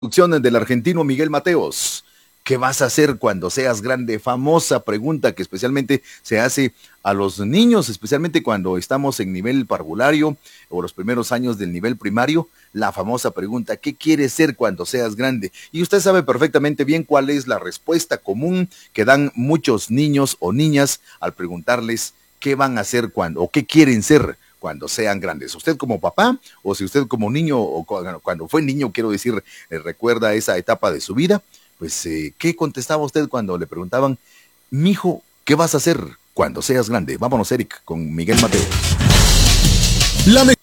Producciones del argentino Miguel Mateos. ¿Qué vas a hacer cuando seas grande? Famosa pregunta que especialmente se hace a los niños, especialmente cuando estamos en nivel parvulario o los primeros años del nivel primario. La famosa pregunta, ¿qué quieres ser cuando seas grande? Y usted sabe perfectamente bien cuál es la respuesta común que dan muchos niños o niñas al preguntarles qué van a hacer cuando, o qué quieren ser cuando sean grandes. Usted como papá, o si usted como niño, o cuando fue niño, quiero decir, recuerda esa etapa de su vida, pues, ¿qué contestaba usted cuando le preguntaban, mijo, ¿qué vas a hacer cuando seas grande? Vámonos, Eric, con Miguel Mateos.